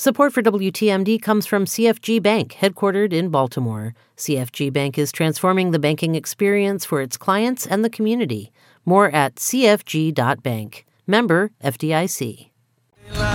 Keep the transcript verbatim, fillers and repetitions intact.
Support for W T M D comes from C F G Bank, headquartered in Baltimore. C F G Bank is transforming the banking experience for its clients and the community. More at c f g dot bank. Member F D I C.